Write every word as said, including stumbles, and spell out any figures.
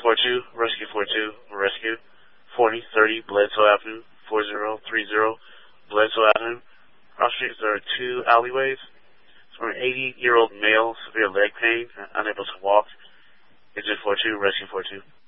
four two, Rescue four two, Rescue. forty thirty Bledsoe Avenue, four zero three zero Bledsoe Avenue. Cross streets, there are two alleyways. For an eighty-year-old male, severe leg pain, unable to walk. Agent four two, Rescue four two.